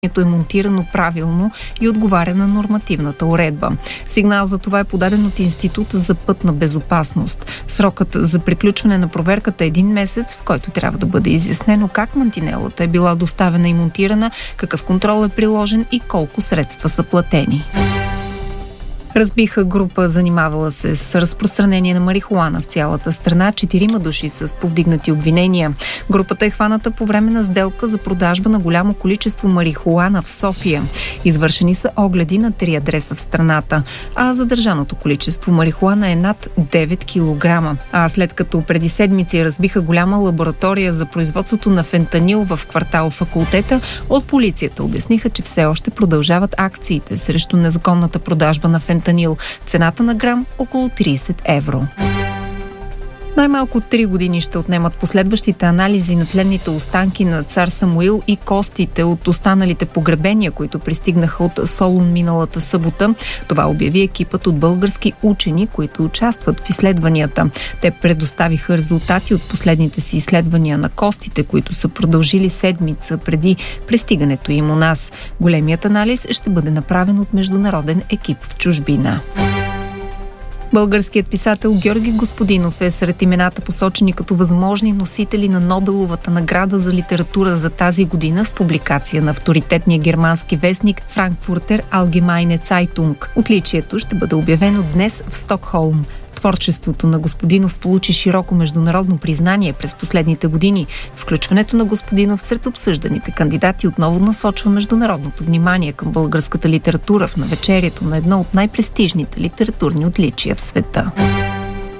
е монтирано правилно и отговаря на нормативната уредба. Сигнал за това е подаден от Института за пътна безопасност. Срокът за приключване на проверката е 1 месец, в който трябва да бъде изяснено как мантинелата е била доставена и монтирана, какъв контрол е приложен и колко средства са платени. Разбиха група, занимавала се с разпространение на марихуана в цялата страна. 4 души с повдигнати обвинения. Групата е хваната по време на сделка за продажба на голямо количество марихуана в София. Извършени са огледи на 3 адреса в страната, а задържаното количество марихуана е над 9 кг. А след като преди седмици разбиха голяма лаборатория за производството на фентанил в квартал Факултета, от полицията обясниха, че все още продължават акциите срещу незаконната продажба на фентанил. Цената на грам около 30 евро. Най-малко 3 години ще отнемат последващите анализи на тленните останки на цар Самуил и костите от останалите погребения, които пристигнаха от Солун миналата събота. Това обяви екипът от български учени, които участват в изследванията. Те предоставиха резултати от последните си изследвания на костите, които са продължили седмица преди пристигането им у нас. Големият анализ ще бъде направен от международен екип в чужбина. Българският писател Георги Господинов е сред имената, посочени като възможни носители на Нобеловата награда за литература за тази година в публикация на авторитетния германски вестник Frankfurter Allgemeine Zeitung. Отличието ще бъде обявено днес в Стокхолм. Творчеството на Господинов получи широко международно признание през последните години. Включването на Господинов сред обсъжданите кандидати отново насочва международното внимание към българската литература в навечерието на едно от най-престижните литературни отличия в света.